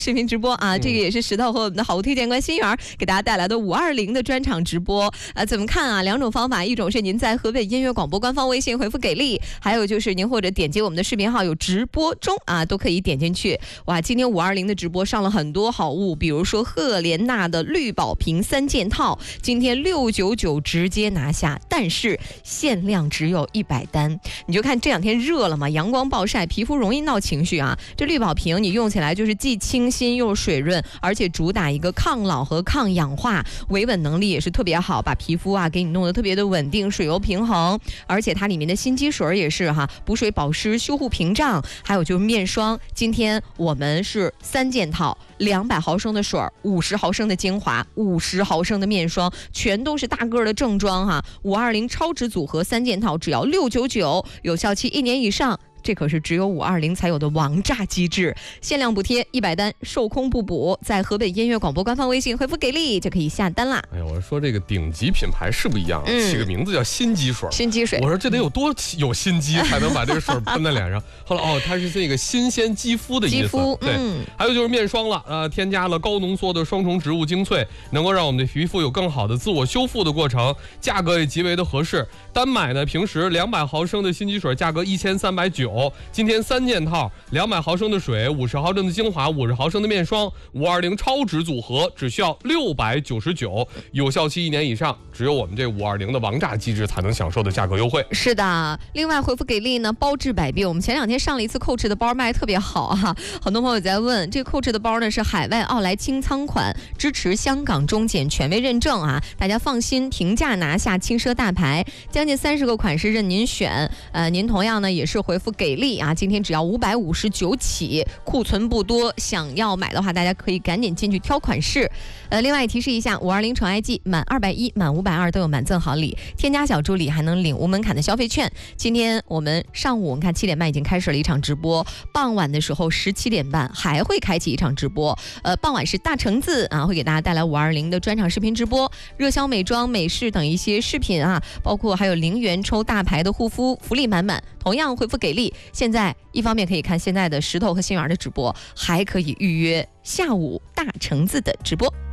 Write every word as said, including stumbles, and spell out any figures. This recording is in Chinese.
视频直播啊，这个也是石头和我们的好物推荐官心源给大家带来的五二零的专场直播。呃，怎么看啊？两种方法，一种是您在河北音乐广播官方微信回复给力，还有就是您或者点击我们的视频号有直播中啊，都可以点进去。哇，今天五二零的直播上了很多好物，比如说赫莲娜的绿宝瓶三件套，今天六九九直接拿下，但是限量只有一百单。你就看这两天热了嘛，阳光暴晒，皮肤容易闹情绪啊。这绿宝瓶你用起来就是既清新又水润，而且主打一个抗老和抗氧化，维稳能力也是特别好，把皮肤啊给你弄得特别的稳定，水油平衡。而且它里面的心肌水也是哈，补水保湿、修护屏障，还有就是面霜。今天我们是三件套，两百毫升的水，五十毫升的精华，五十毫升的面霜，全都是大个的正装哈。五二零超值组合三件套只要六九九，有效期一年以上。这可是只有五二零才有的王炸机制，限量补贴一百单，售空不补。在河北音乐广播官方微信回复给力就可以下单啦。 哎呀，我说这个顶级品牌是不一样、啊嗯、起个名字叫心机水， 心机水。 我说这得有多有心机才能把这个水喷在脸上。后来哦，它是这个新鲜肌肤的意思。 肌肤， 对、 嗯。 还有就是面霜了，呃，添加了高浓缩的双重植物精粹，能够让我们的皮肤有更好的自我修复的过程，价格也极为的合适。单买呢，平时两百毫升的心机水价格一千三百九，今天三件套，两百毫升的水，五十毫升的精华，五十毫升的面霜，五二零超值组合只需要六百九十九，有效期一年以上，只有我们这五二零的王炸机制才能享受的价格优惠。 是的，另外回复给力呢，包治百病。我们前两天上了一次Coach的包，卖得特别好啊，很多朋友在问，这个 Coach的包呢是海外奥莱清仓款，支持香港中检权威认证啊，大家放心，平价拿下轻奢大牌，将近三十个款式任您选。呃，您同样呢也是回复给力啊，今天只要五百五十九起，库存不多，想要买的话，大家可以赶紧进去挑款式。呃，另外提示一下，五二零宠爱季满二百一、满五百二都有满赠好礼，添加小助理还能领无门槛的消费券。今天我们上午我们看七点半已经开始了一场直播，傍晚的时候十七点半还会开启一场直播。呃，傍晚是大橙子啊，会给大家带来五二零的专场视频直播，热销美妆、美式等一些饰品啊，包括还有零元抽大牌的护肤，福利满满。同样回复给力，现在一方面可以看现在的石头和心源的直播，还可以预约下午大橙子的直播。